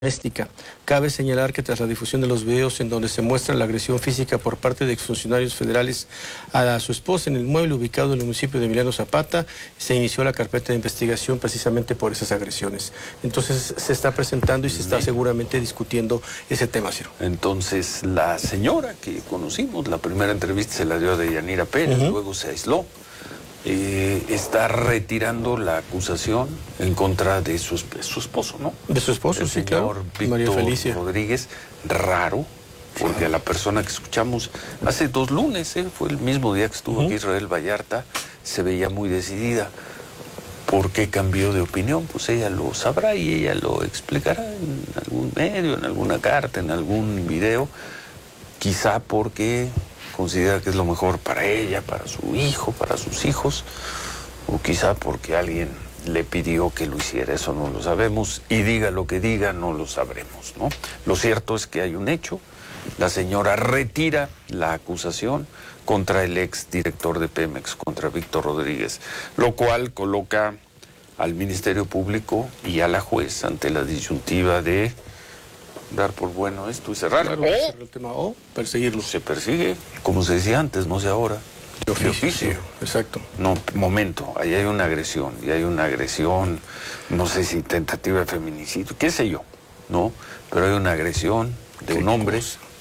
Doméstica. Cabe señalar que tras la difusión de los videos en donde se muestra la agresión física por parte de exfuncionarios federales a su esposa en el inmueble ubicado en el municipio de Emiliano Zapata, se inició la carpeta de investigación precisamente por esas agresiones. Entonces se está presentando y se está seguramente discutiendo ese tema, Ciro. Entonces la señora que conocimos, la primera entrevista se la dio a Deyanira Pérez, luego se aisló. Está retirando la acusación en contra de su esposo, ¿no? De su esposo, sí, claro. Víctor Rodríguez, raro, porque a la persona que escuchamos hace 2 lunes, fue el mismo día que estuvo aquí Israel Vallarta, se veía muy decidida. ¿Por qué cambió de opinión? Pues ella lo sabrá y ella lo explicará en algún medio, en alguna carta, en algún video, quizá porque considera que es lo mejor para ella, para su hijo, para sus hijos, o quizá porque alguien le pidió que lo hiciera, eso no lo sabemos, y diga lo que diga, no lo sabremos, ¿no? Lo cierto es que hay un hecho, la señora retira la acusación contra el ex director de Pemex, contra Víctor Rodríguez, lo cual coloca al Ministerio Público y a la juez ante la disyuntiva de dar por bueno esto y cerrarlo. Claro, cerrar el tema o perseguirlo. Se persigue, como se decía antes, no sé ahora. De oficio. Exacto. No, momento, ahí hay una agresión, y hay una agresión, no sé si tentativa de feminicidio, qué sé yo, ¿no? Pero hay una agresión de un hombre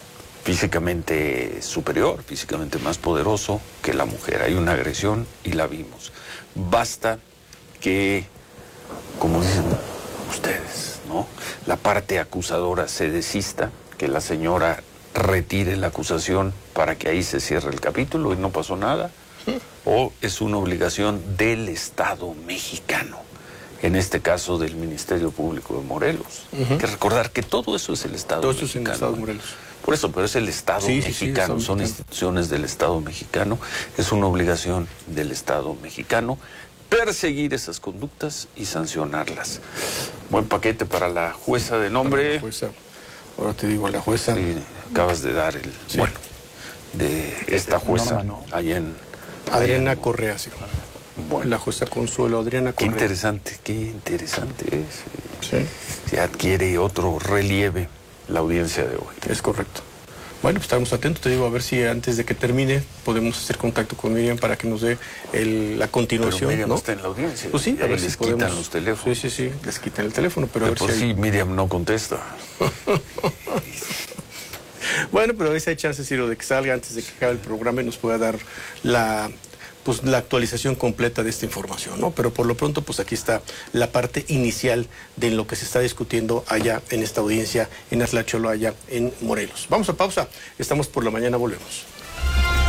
físicamente superior, físicamente más poderoso que la mujer. Hay una agresión y la vimos. Basta que, como dicen ustedes, ¿no?, la parte acusadora se desista, que la señora retire la acusación para que ahí se cierre el capítulo y no pasó nada, o es una obligación del Estado mexicano, en este caso del Ministerio Público de Morelos. Hay que recordar que todo eso es el Estado mexicano. Todo eso es el Estado de Morelos. Por eso, pero es el Estado mexicano, son instituciones del Estado mexicano, es una obligación del Estado mexicano perseguir esas conductas y sancionarlas. Buen paquete para la jueza de nombre. La jueza, ahora te digo, la jueza. Sí, acabas de dar el, bueno, de esta jueza, allá en Adriana Correa, sí. Bueno. La jueza Consuelo Adriana Correa. Qué interesante es. Sí. Se adquiere otro relieve la audiencia de hoy. Es correcto. Bueno, pues estaremos atentos, te digo, a ver si antes de que termine podemos hacer contacto con Miriam para que nos dé la continuación. Pero Miriam ¿no? está en la audiencia. Pues sí, a ver si les podemos... quitan los teléfonos. Sí, les quitan el teléfono, pero a ver por si sí Miriam no contesta. Bueno, pero a veces hay chances, Ciro, de que salga antes de que acabe el programa y nos pueda dar la actualización completa de esta información, ¿no? Pero por lo pronto, pues aquí está la parte inicial de lo que se está discutiendo allá en esta audiencia en Atlacholo, allá en Morelos. Vamos a pausa, estamos por la mañana, volvemos.